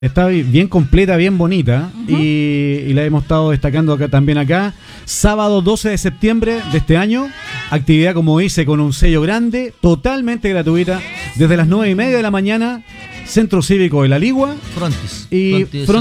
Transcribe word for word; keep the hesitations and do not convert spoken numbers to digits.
Está bien completa, bien bonita, uh-huh. y, y la hemos estado destacando acá también acá. Sábado doce de septiembre de este año, actividad como dice con un sello grande, totalmente gratuita, desde las nueve y media de la mañana, Centro Cívico de La Ligua Frontis. y Frontis